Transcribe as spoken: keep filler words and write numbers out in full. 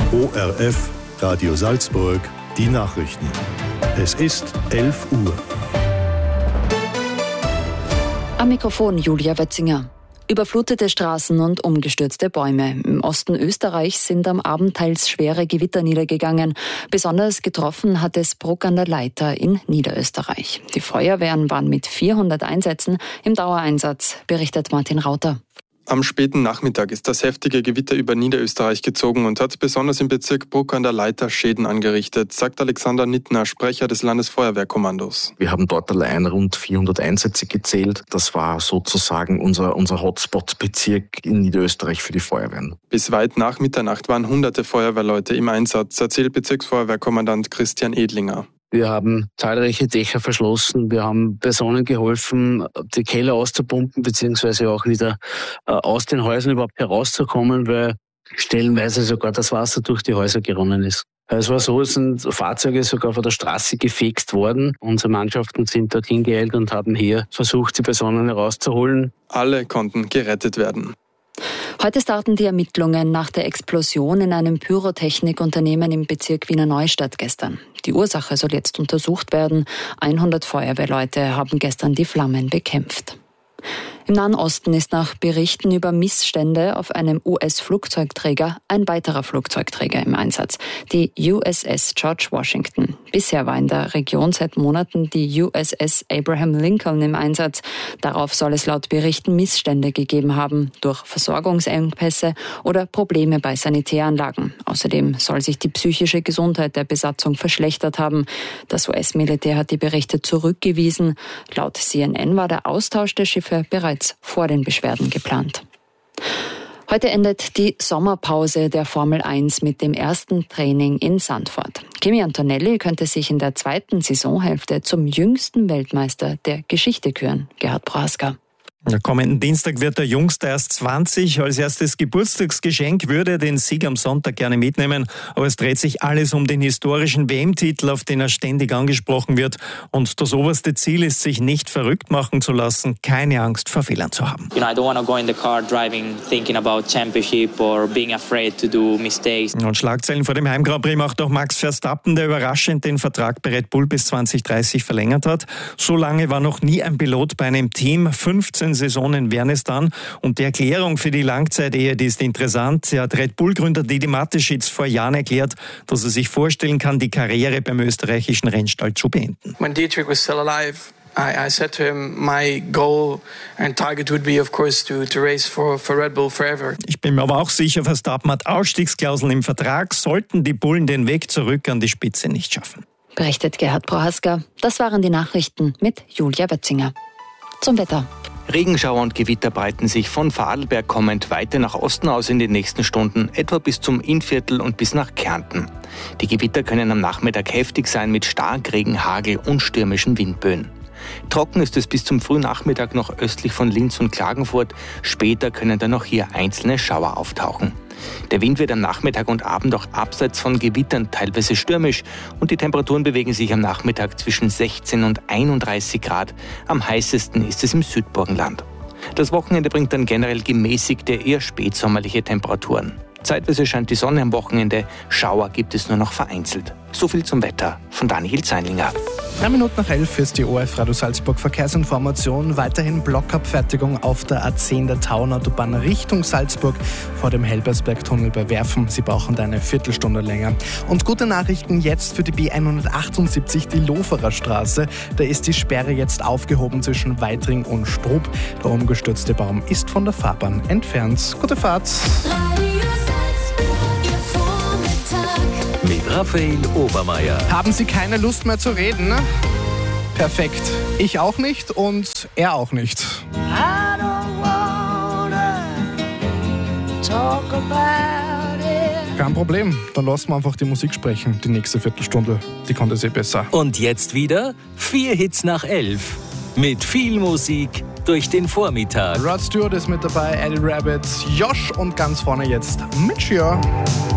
O R F, Radio Salzburg, die Nachrichten. Es ist elf Uhr. Am Mikrofon Julia Wetzinger. Überflutete Straßen und umgestürzte Bäume. Im Osten Österreichs sind am Abend teils schwere Gewitter niedergegangen. Besonders getroffen hat es Bruck an der Leitha in Niederösterreich. Die Feuerwehren waren mit vierhundert Einsätzen im Dauereinsatz, berichtet Martin Rauter. Am späten Nachmittag ist das heftige Gewitter über Niederösterreich gezogen und hat besonders im Bezirk Bruck an der Leitha Schäden angerichtet, sagt Alexander Nittner, Sprecher des Landesfeuerwehrkommandos. Wir haben dort allein rund vierhundert Einsätze gezählt. Das war sozusagen unser, unser Hotspot-Bezirk in Niederösterreich für die Feuerwehren. Bis weit nach Mitternacht waren hunderte Feuerwehrleute im Einsatz, erzählt Bezirksfeuerwehrkommandant Christian Edlinger. Wir haben zahlreiche Dächer verschlossen, wir haben Personen geholfen, die Keller auszupumpen, beziehungsweise auch wieder äh, aus den Häusern überhaupt herauszukommen, weil stellenweise sogar das Wasser durch die Häuser geronnen ist. Es war so, es sind Fahrzeuge sogar von der Straße gefegt worden. Unsere Mannschaften sind dorthin geeilt und haben hier versucht, die Personen herauszuholen. Alle konnten gerettet werden. Heute starten die Ermittlungen nach der Explosion in einem Pyrotechnikunternehmen im Bezirk Wiener Neustadt gestern. Die Ursache soll jetzt untersucht werden. hundert Feuerwehrleute haben gestern die Flammen bekämpft. Im Nahen Osten ist nach Berichten über Missstände auf einem U S-Flugzeugträger ein weiterer Flugzeugträger im Einsatz, die U S S George Washington. Bisher war in der Region seit Monaten die U S S Abraham Lincoln im Einsatz. Darauf soll es laut Berichten Missstände gegeben haben, durch Versorgungsengpässe oder Probleme bei Sanitäranlagen. Außerdem soll sich die psychische Gesundheit der Besatzung verschlechtert haben. Das U S-Militär hat die Berichte zurückgewiesen. Laut C N N war der Austausch der Schiffe bereits vor den Beschwerden geplant. Heute endet die Sommerpause der Formel eins mit dem ersten Training in Zandvoort. Kimi Antonelli könnte sich in der zweiten Saisonhälfte zum jüngsten Weltmeister der Geschichte küren. Gerhard Prohaska. Am kommenden Dienstag wird der Jüngste erst zwanzig. Als erstes Geburtstagsgeschenk würde er den Sieg am Sonntag gerne mitnehmen. Aber es dreht sich alles um den historischen W M-Titel, auf den er ständig angesprochen wird. Und das oberste Ziel ist, sich nicht verrückt machen zu lassen, keine Angst vor Fehlern zu haben. You know, I don't want to go in the car driving, thinking about championship or being afraid to do mistakes. Und Schlagzeilen vor dem Heim Grand Prix macht auch Max Verstappen, der überraschend den Vertrag bei Red Bull bis zwanzig dreißig verlängert hat. So lange war noch nie ein Pilot bei einem Team. fünfzehn Saisonen wären es dann. Und die Erklärung für die Langzeitehe, die ist interessant. Sie hat Red Bull-Gründer Didi Mateschitz vor Jahren erklärt, dass er sich vorstellen kann, die Karriere beim österreichischen Rennstall zu beenden. When Dietrich was still alive, I, I said to him, my goal and target would be, of course, to, to race for, for Red Bull forever. Ich bin mir aber auch sicher, Verstappen hat Ausstiegsklauseln im Vertrag, sollten die Bullen den Weg zurück an die Spitze nicht schaffen. Berichtet Gerhard Prohaska. Das waren die Nachrichten mit Julia Wetzinger. Zum Wetter. Regenschauer und Gewitter breiten sich von Vorarlberg kommend weiter nach Osten aus in den nächsten Stunden, etwa bis zum Innviertel und bis nach Kärnten. Die Gewitter können am Nachmittag heftig sein mit Starkregen, Hagel und stürmischen Windböen. Trocken ist es bis zum frühen Nachmittag noch östlich von Linz und Klagenfurt. Später können dann noch hier einzelne Schauer auftauchen. Der Wind wird am Nachmittag und Abend auch abseits von Gewittern teilweise stürmisch und die Temperaturen bewegen sich am Nachmittag zwischen sechzehn und einunddreißig Grad. Am heißesten ist es im Südburgenland. Das Wochenende bringt dann generell gemäßigte, eher spätsommerliche Temperaturen. Zeitweise scheint die Sonne am Wochenende, Schauer gibt es nur noch vereinzelt. So viel zum Wetter von Daniel Zeinlinger. Drei Minuten nach elf ist die O R F Radio Salzburg Verkehrsinformation. Weiterhin Blockabfertigung auf der A zehn der Tauernautobahn Richtung Salzburg vor dem Helbersbergtunnel bei Werfen. Sie brauchen da eine Viertelstunde länger. Und gute Nachrichten jetzt für die B hundertachtundsiebzig, die Loferer Straße. Da ist die Sperre jetzt aufgehoben zwischen Weitring und Strub. Der umgestürzte Baum ist von der Fahrbahn entfernt. Gute Fahrt! Mit Raphael Obermeier. Haben Sie keine Lust mehr zu reden? Perfekt. Ich auch nicht und er auch nicht. I don't wanna talk about it. Kein Problem. Dann lassen wir einfach die Musik sprechen. Die nächste Viertelstunde, die konnte sie besser. Und jetzt wieder vier Hits nach elf. Mit viel Musik durch den Vormittag. Rod Stewart ist mit dabei, Eddie Rabbit, Josh und ganz vorne jetzt Mitchell.